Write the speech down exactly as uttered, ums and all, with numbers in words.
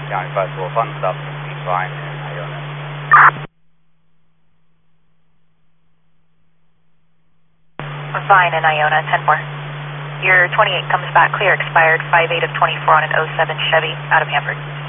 County five four, fun stop, be fine in Iona. We're fine in Iona, ten four. Your twenty-eight comes back clear, expired five eight of twenty-four on an oh seven Chevy out of Hanford.